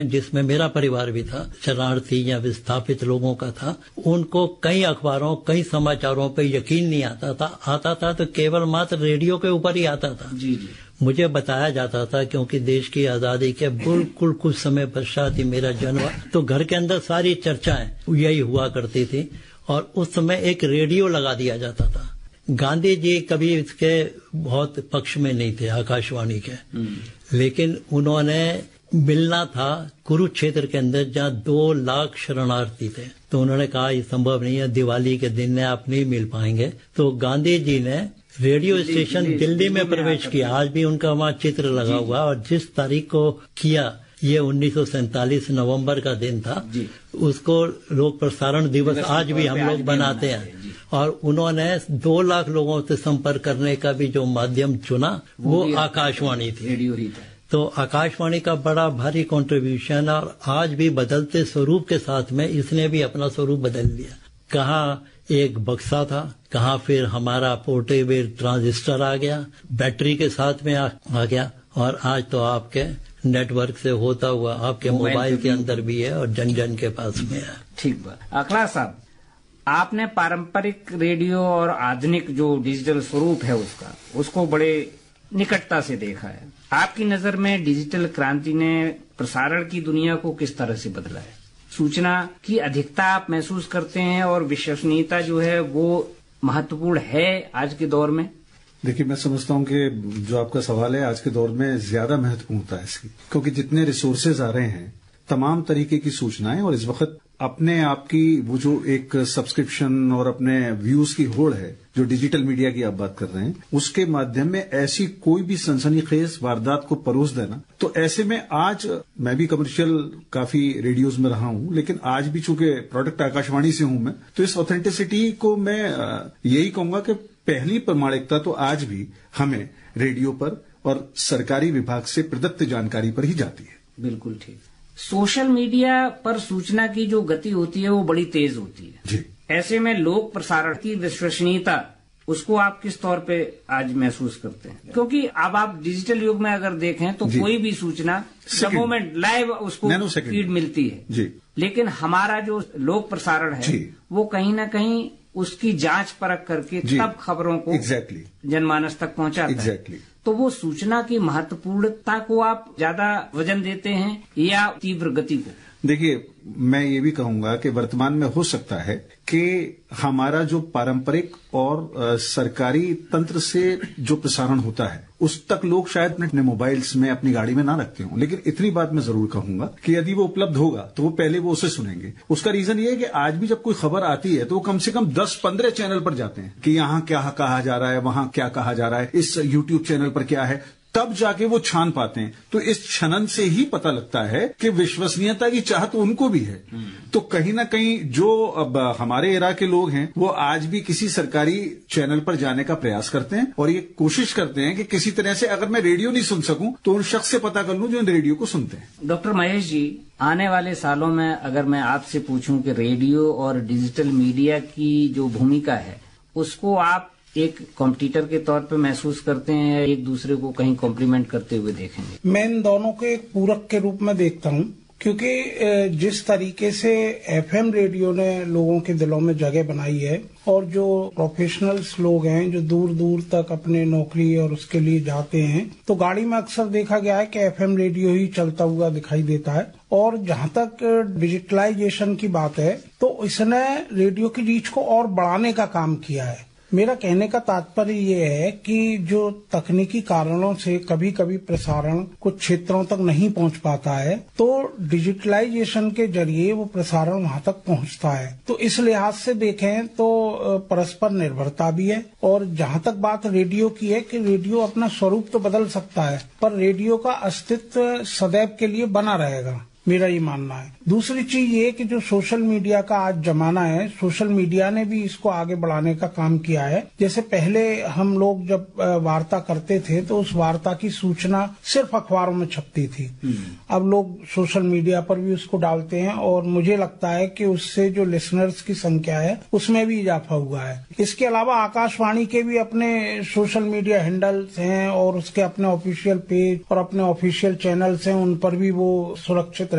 जिसमें मेरा परिवार भी था, शरणार्थी या विस्थापित लोगों का था, उनको कई अखबारों, कई समाचारों पे यकीन नहीं आता था तो केवल मात्र रेडियो के ऊपर ही आता था। जी जी। मुझे बताया जाता था, क्योंकि देश की आजादी के बिल्कुल कुछ समय पश्चात ही मेरा जन्म हुआ, तो घर के अंदर सारी चर्चाएं यही हुआ करती थी और उस समय एक रेडियो लगा दिया जाता था। गांधी जी कभी इसके बहुत पक्ष में नहीं थे, आकाशवाणी के, लेकिन उन्होंने मिलना था कुरुक्षेत्र के अंदर जहाँ 2 लाख शरणार्थी थे, तो उन्होंने कहा ये संभव नहीं है, दिवाली के दिन में आप नहीं मिल पाएंगे। तो गांधी जी ने रेडियो स्टेशन दिल्ली में प्रवेश किया। आज भी उनका वहाँ चित्र लगा हुआ, और जिस तारीख को किया, ये 1947 नवंबर का दिन था, उसको लोक प्रसारण दिवस आज भी हम लोग बनाते हैं। और उन्होंने 2 लाख लोगों से संपर्क करने का भी जो माध्यम चुना वो आकाशवाणी थी, रेडियो ही था। तो आकाशवाणी का बड़ा भारी कंट्रीब्यूशन, और आज भी बदलते स्वरूप के साथ में इसने भी अपना स्वरूप बदल लिया। कहाँ एक बक्सा था, कहाँ फिर हमारा पोर्टेबल ट्रांजिस्टर आ गया, बैटरी के साथ में आ गया, और आज तो आपके नेटवर्क से होता हुआ आपके मोबाइल के अंदर भी है और जन जन के पास में है। ठीक बात। अखलाक साहब, आपने पारंपरिक रेडियो और आधुनिक जो डिजिटल स्वरूप है उसको बड़े निकटता से देखा है। आपकी नजर में डिजिटल क्रांति ने प्रसारण की दुनिया को किस तरह से बदला है? सूचना की अधिकता आप महसूस करते हैं और विश्वसनीयता जो है वो महत्वपूर्ण है आज के दौर में? देखिए, मैं समझता हूं कि जो आपका सवाल है आज के दौर में ज्यादा महत्वपूर्णता है इसकी, क्योंकि जितने रिसोर्सेज आ रहे हैं, तमाम तरीके की सूचनाएं, और इस वक्त अपने आप की वो जो एक सब्सक्रिप्शन और अपने व्यूज की होड़ है, जो डिजिटल मीडिया की आप बात कर रहे हैं, उसके माध्यम में ऐसी कोई भी सनसनीखेज वारदात को परोस देना, तो ऐसे में आज मैं भी कमर्शियल काफी रेडियोज में रहा हूं, लेकिन आज भी चूंकि प्रोडक्ट आकाशवाणी से हूं मैं, तो इस ऑथेंटिसिटी को मैं यही कहूंगा कि पहली प्रामाणिकता तो आज भी हमें रेडियो पर और सरकारी विभाग से प्रदत्त जानकारी पर ही जाती है। बिल्कुल ठीक। सोशल मीडिया पर सूचना की जो गति होती है वो बड़ी तेज होती है जी। ऐसे में लोक प्रसारण की विश्वसनीयता, उसको आप किस तौर पे आज महसूस करते हैं? क्योंकि अब आप डिजिटल युग में अगर देखें तो कोई भी सूचना मोमेंट लाइव उसको फीड मिलती है जी। लेकिन हमारा जो लोक प्रसारण है वो कहीं ना कहीं उसकी जांच परख करके तब खबरों को जनमानस तक पहुंचाता है। तो वो सूचना की महत्वपूर्णता को आप ज्यादा वजन देते हैं या तीव्र गति को? देखिए, मैं ये भी कहूंगा कि वर्तमान में हो सकता है कि हमारा जो पारंपरिक और सरकारी तंत्र से जो प्रसारण होता है उस तक लोग शायद अपने मोबाइल्स में, अपनी गाड़ी में ना रखते हों, लेकिन इतनी बात मैं जरूर कहूंगा कि यदि वो उपलब्ध होगा तो वो पहले वो उसे सुनेंगे। उसका रीजन ये है कि आज भी जब कोई खबर आती है तो वो कम से कम 10-15 चैनल पर जाते हैं कि यहाँ क्या कहा जा रहा है, वहां क्या कहा जा रहा है, इस यूट्यूब चैनल पर क्या है, तब जाके वो छान पाते हैं। तो इस छनन से ही पता लगता है कि विश्वसनीयता की चाहत उनको भी है। तो कहीं ना कहीं जो अब हमारे एरा के लोग हैं वो आज भी किसी सरकारी चैनल पर जाने का प्रयास करते हैं और ये कोशिश करते हैं कि किसी तरह से अगर मैं रेडियो नहीं सुन सकूं तो उन शख्स से पता कर लूं जो इन रेडियो को सुनते हैं। डॉक्टर महेश जी, आने वाले सालों में अगर मैं आपसे पूछूं कि रेडियो और डिजिटल मीडिया की जो भूमिका है उसको आप एक कॉम्पिटिटर के तौर पे महसूस करते हैं, एक दूसरे को कहीं कॉम्प्लीमेंट करते हुए देखेंगे? मैं इन दोनों को एक पूरक के रूप में देखता हूं, क्योंकि जिस तरीके से एफएम रेडियो ने लोगों के दिलों में जगह बनाई है और जो प्रोफेशनल्स लोग हैं जो दूर दूर तक अपने नौकरी और उसके लिए जाते हैं, तो गाड़ी में अक्सर देखा गया है कि एफएम रेडियो ही चलता हुआ दिखाई देता है। और जहां तक डिजिटलाइजेशन की बात है तो इसने रेडियो की रीच को और बढ़ाने का काम किया है। मेरा कहने का तात्पर्य ये है कि जो तकनीकी कारणों से कभी कभी प्रसारण कुछ क्षेत्रों तक नहीं पहुंच पाता है, तो डिजिटलाइजेशन के जरिए वो प्रसारण वहां तक पहुंचता है। तो इस लिहाज से देखें तो परस्पर निर्भरता भी है। और जहां तक बात रेडियो की है कि रेडियो अपना स्वरूप तो बदल सकता है पर रेडियो का अस्तित्व सदैव के लिए बना रहेगा, मेरा ये मानना है। दूसरी चीज ये कि जो सोशल मीडिया का आज जमाना है, सोशल मीडिया ने भी इसको आगे बढ़ाने का काम किया है। जैसे पहले हम लोग जब वार्ता करते थे तो उस वार्ता की सूचना सिर्फ अखबारों में छपती थी। अब लोग सोशल मीडिया पर भी उसको डालते हैं और मुझे लगता है कि उससे जो लिसनर्स की संख्या है उसमें भी इजाफा हुआ है। इसके अलावा आकाशवाणी के भी अपने सोशल मीडिया हैंडल्स हैं और उसके अपने ऑफिशियल पेज और अपने ऑफिशियल चैनल्स हैं, उन पर भी वो सुरक्षित